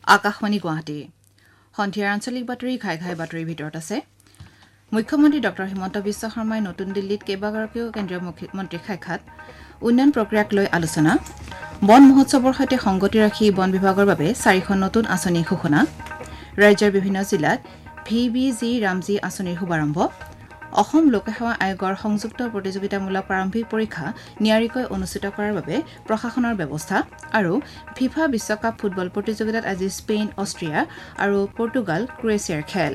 আকাশবাণী গুৱাহাটী সন্ধিয়াৰ আঞ্চলিক বাতৰি ঘাই ঘাই বাতৰিৰ ভিতৰত আছে মুখ্যমন্ত্ৰী ডঃ হিমন্ত বিশ্ব শৰ্মাই নতুন দিল্লীত কেইবাগৰাকীও কেন্দ্ৰীয় মন্ত্ৰীক সাক্ষাৎ উন্নয়ন প্ৰক্ৰিয়াক লৈ আলোচনা বন মহোৎসৱৰ সৈতে সংগতি ৰাখি বন বিভাগৰ বাবে 4খন নতুন আঁচনি ঘোষণা ৰাজ্যৰ বিভিন্ন জিলাত VBG ৰামজী আঁচনিৰ শুভাৰম্ভ অসম লোকসেৱা আয়োগৰ সংযুক্ত প্ৰতিযোগিতামূলক প্ৰাৰম্ভিক পৰীক্ষা নিয়াৰিকৈ অনুষ্ঠিত কৰাৰ বাবে প্ৰশাসনৰ ব্যৱস্থা আৰু ফিফা বিশ্বকাপ ফুটবল প্ৰতিযোগিতাত আজি স্পেইন অষ্ট্ৰিয়া আৰু পৰ্তুগাল ক্ৰোয়েছিয়াৰ খেল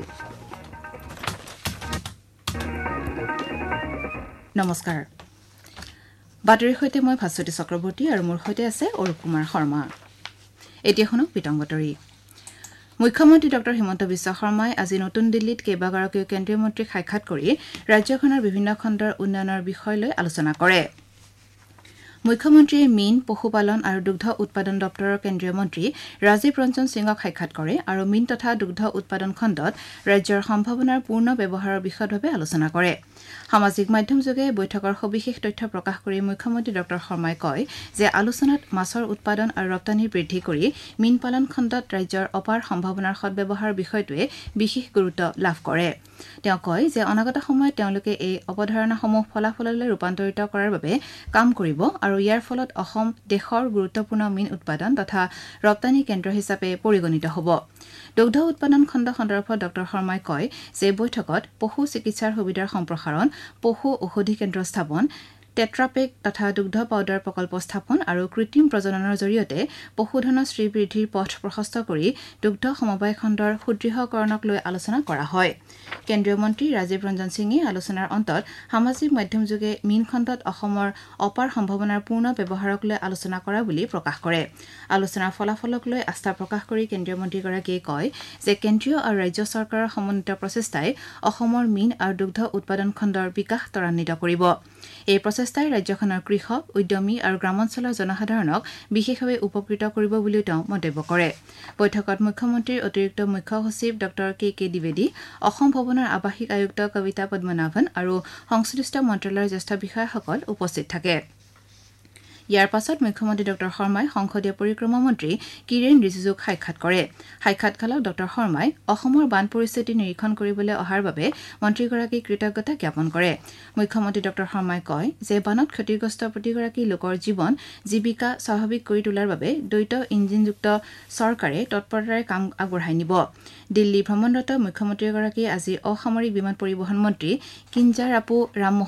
নমস্কাৰ বাতৰিৰ সৈতে মই ভাস্বতী চক্ৰৱৰ্তী আৰু মোৰ সৈতে আছে অৰূপ কুমাৰ শৰ্মা এতিয়া শুনক পিতং বাতৰি মুখ্যমন্ত্ৰী ডঃ হিমন্ত বিশ্ব শৰ্মাই আজি নতুন দিল্লীত কেইবাগৰাকীও কেন্দ্ৰীয় মন্ত্ৰীক সাক্ষাৎ কৰি ৰাজ্যখনৰ বিভিন্ন খণ্ডৰ উন্নয়নৰ বিষয় লৈ আলোচনা কৰে মুখ্যমন্ত্ৰীয়ে মীন পশুপালন আৰু দুগ্ধ উৎপাদন দপ্তৰৰ কেন্দ্ৰীয় মন্ত্ৰী ৰাজীৱ ৰঞ্জন সিঙক সাক্ষাৎ কৰে আৰু মীন তথা দুগ্ধ উৎপাদন খণ্ডত ৰাজ্যৰ সম্ভাৱনাৰ পূৰ্ণ ব্যৱহাৰৰ বিষয়ত আলোচনা কৰে সামাজিক মাধ্যমযোগে বৈঠকৰ সবিশেষ তথ্য প্ৰকাশ কৰি মুখ্যমন্ত্ৰী ডঃ শৰ্মাই কয় যে আলোচনাত মাছৰ উৎপাদন আৰু ৰপ্তানি বৃদ্ধি কৰি মীন পালন খণ্ডত ৰাজ্যৰ অপাৰ সম্ভাৱনাৰ সদ্ব্যৱহাৰৰ বিষয়টোৱে বিশেষ গুৰুত্ব লাভ কৰে তেওঁ কয় যে অনাগত সময়ত তেওঁলোকে এই অৱধাৰণাসমূহ ফলাফললৈ ৰূপান্তৰিত কৰাৰ বাবে কাম কৰিব আৰু ইয়াৰ ফলত অসম দেশৰ গুৰুত্বপূৰ্ণ মীন উৎপাদন তথা ৰপ্তানি কেন্দ্ৰ হিচাপে পৰিগণিত হ'ব দুগ্ধ উৎপাদন খণ্ড সন্দৰ্ভত ডঃ শৰ্মাই কয় যে বৈঠকত পশু চিকিৎসাৰ সুবিধাৰ সম্প্ৰসাৰণ পশু ঔষধি কেন্দ্ৰ স্থাপন টেট্ৰাপেক তথা দুগ্ধ পাউডাৰ প্ৰকল্প স্থাপন আৰু কৃত্ৰিম প্ৰজননৰ জৰিয়তে পশুধনৰ শ্ৰীবৃদ্ধিৰ পথ প্ৰশস্ত কৰি দুগ্ধ সমবায় খণ্ডৰ সুদৃঢ়কৰণক লৈ আলোচনা কৰা হয় কেন্দ্ৰীয় মন্ত্ৰী ৰাজীৱ ৰঞ্জন সিঙে আলোচনাৰ অন্তত সামাজিক মাধ্যমযোগে মীন খণ্ডত অসমৰ অপাৰ সম্ভাৱনাৰ পূৰ্ণ ব্যৱহাৰক লৈ আলোচনা কৰা বুলি প্ৰকাশ কৰে আলোচনাৰ ফলাফলক লৈ আস্থা প্ৰকাশ কৰি কেন্দ্ৰীয় মন্ত্ৰীগৰাকীয়ে কয় যে কেন্দ্ৰীয় আৰু ৰাজ্য চৰকাৰৰ সমন্বিত প্ৰচেষ্টাই অসমৰ মীন আৰু দুগ্ধ উৎপাদন খণ্ডৰ বিকাশ ত্বৰান্বিত কৰিব এই প্ৰচেষ্টাই ৰাজ্যখনৰ কৃষক উদ্যমী আৰু গ্ৰামাঞ্চলৰ জনসাধাৰণক বিশেষভাৱে উপকৃত কৰিব বুলিও তেওঁ মন্তব্য কৰে বৈঠকত মুখ্যমন্ত্ৰীৰ অতিৰিক্ত মুখ্য সচিব ডঃ কে দ্বিবেদী অসম ভৱনৰ আৱাসিক আয়ুক্ত কবিতা পদ্মনাভন আৰু সংশ্লিষ্ট মন্ত্ৰালয়ৰ জ্যেষ্ঠ বিষয়াসকল উপস্থিত থাকে ইয়াৰ পাছত মুখ্যমন্ত্ৰী ডঃ শৰ্মাই সংসদীয় পৰিক্ৰমা মন্ত্ৰী কিৰেণ ৰিজিজুক সাক্ষাৎ কৰে সাক্ষাৎকালত ডঃ শৰ্মাই অসমৰ বান পৰিস্থিতি নিৰীক্ষণ কৰিবলৈ অহাৰ বাবে মন্ত্ৰীগৰাকীক কৃতজ্ঞতা জ্ঞাপন কৰে মুখ্যমন্ত্ৰী ডঃ শৰ্মাই কয় যে বানত ক্ষতিগ্ৰস্ত প্ৰতিগৰাকী লোকৰ জীৱন জীৱিকা স্বাভাৱিক কৰি তোলাৰ বাবে দ্বৈত ইঞ্জিনযুক্ত চৰকাৰে তৎপৰতাৰে কাম আগবঢ়াই নিব দিল্লী ভ্ৰমণৰত মুখ্যমন্ত্ৰীগৰাকীয়ে আজি অসামৰিক বিমান পৰিবহণ মন্ত্ৰী কিঞ্জাৰাপু ৰাম